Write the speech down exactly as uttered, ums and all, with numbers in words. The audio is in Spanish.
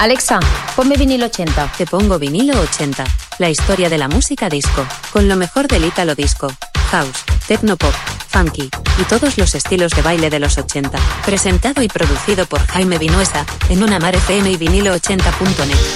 Alexa, ponme vinilo ochenta. Te pongo vinilo ochenta, la historia de la música disco, con lo mejor del ítalo disco, house, tecnopop, funky y todos los estilos de baile de los ochenta. Presentado y producido por Jaime Vinuesa, en Una Mar F M y vinilo ochenta punto net.